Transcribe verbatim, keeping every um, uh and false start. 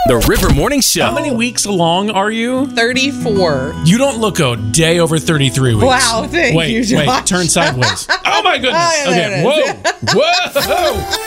The River Morning Show. How many weeks along are you? thirty-four. You don't look a day over thirty-three weeks. Wow, thank wait, you, Josh. Wait, turn sideways. Oh, my goodness. Oh, Okay, there it is. whoa. Whoa.